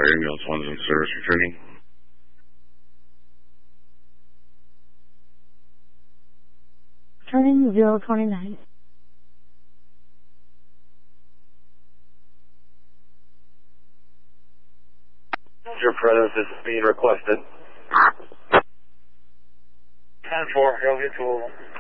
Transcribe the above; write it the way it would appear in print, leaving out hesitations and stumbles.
Fire ambulance 1's in service returning. Turning 029. Your presence is being requested. 10-4, you'll get to